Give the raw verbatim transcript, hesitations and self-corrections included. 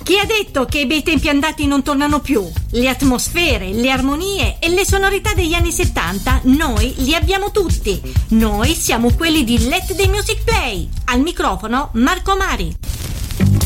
Chi ha detto che i bei tempi andati non tornano più? Le atmosfere, le armonie e le sonorità degli anni settanta noi li abbiamo tutti. Noi siamo quelli di Let the Music Play. Al microfono Marco Mari.